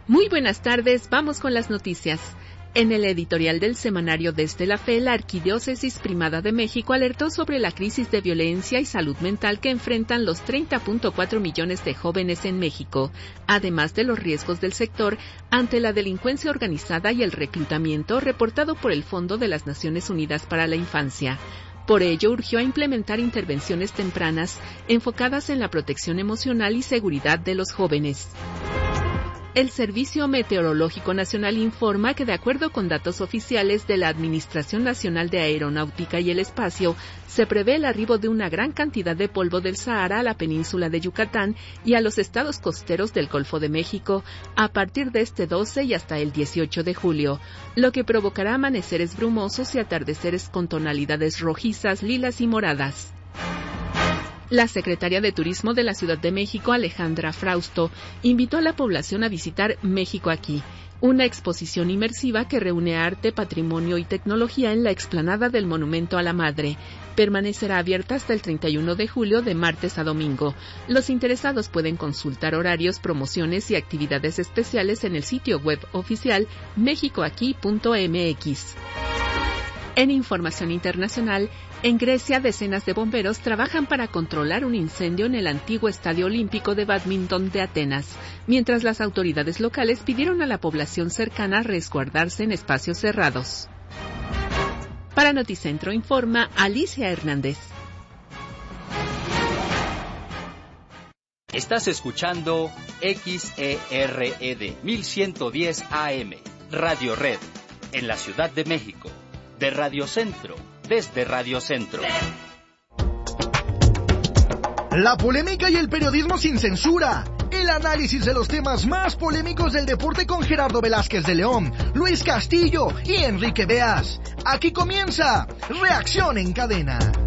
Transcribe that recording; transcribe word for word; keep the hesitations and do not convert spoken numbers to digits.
Muy buenas tardes, vamos con las noticias. En el editorial del semanario Desde la Fe, la Arquidiócesis Primada de México alertó sobre la crisis de violencia y salud mental que enfrentan los treinta punto cuatro millones de jóvenes en México, además de los riesgos del sector ante la delincuencia organizada y el reclutamiento reportado por el Fondo de las Naciones Unidas para la Infancia. Por ello, urgió a implementar intervenciones tempranas enfocadas en la protección emocional y seguridad de los jóvenes. El Servicio Meteorológico Nacional informa que, de acuerdo con datos oficiales de la Administración Nacional de Aeronáutica y el Espacio, se prevé el arribo de una gran cantidad de polvo del Sahara a la península de Yucatán y a los estados costeros del Golfo de México a partir de este doce y hasta el dieciocho de julio, lo que provocará amaneceres brumosos y atardeceres con tonalidades rojizas, lilas y moradas. La secretaria de Turismo de la Ciudad de México, Alejandra Frausto, invitó a la población a visitar México Aquí, una exposición inmersiva que reúne arte, patrimonio y tecnología en la explanada del Monumento a la Madre. Permanecerá abierta hasta el treinta y uno de julio de martes a domingo. Los interesados pueden consultar horarios, promociones y actividades especiales en el sitio web oficial mexico aquí punto m x. En información internacional, en Grecia decenas de bomberos trabajan para controlar un incendio en el antiguo Estadio Olímpico de Bádminton de Atenas, mientras las autoridades locales pidieron a la población cercana resguardarse en espacios cerrados. Para Noticentro informa Alicia Hernández. Estás escuchando X E R E D mil ciento diez A M, Radio Red, en la Ciudad de México. De Radio Centro, desde Radio Centro. La polémica y el periodismo sin censura. El análisis de los temas más polémicos del deporte con Gerardo Velázquez de León, Luis Castillo y Enrique Beas. Aquí comienza Reacción en Cadena.